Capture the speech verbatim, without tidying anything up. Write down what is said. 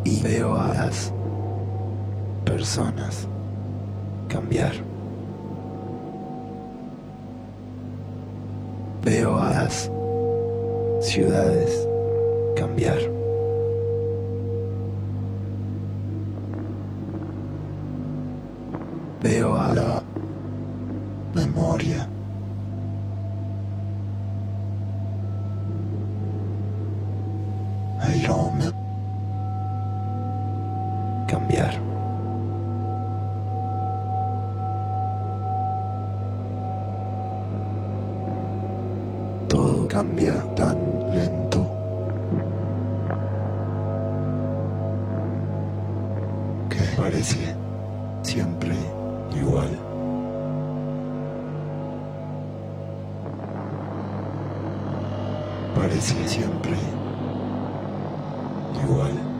y veo a las personas cambiar. Veo a las ciudades cambiar. Veo a la memoria el hombre cambiar. Todo cambia tan lento que parece siempre igual. Parece siempre igual.